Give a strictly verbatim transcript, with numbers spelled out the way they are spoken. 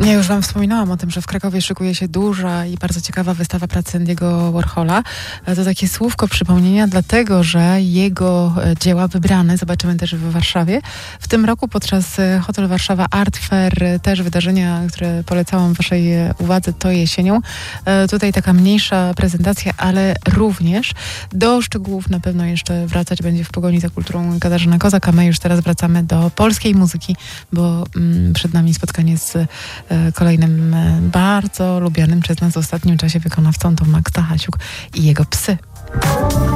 Ja już wam wspominałam o tym, że w Krakowie szykuje się duża i bardzo ciekawa wystawa pracy Andy'ego Warhola. To takie słówko przypomnienia, dlatego że jego dzieła wybrane zobaczymy też w Warszawie. W tym roku podczas Hotel Warszawa Art Fair, też wydarzenia, które polecałam waszej uwadze, to jesienią. Tutaj taka mniejsza prezentacja, ale również do szczegółów na pewno jeszcze wracać będzie w Pogoni za kulturą Katarzyna Kozak, a my już teraz wracamy do polskiej muzyki, bo mm, przed nami spotkanie z e, kolejnym e, bardzo lubianym przez nas w ostatnim czasie wykonawcą, to Max Stachasiuk i jego Psy.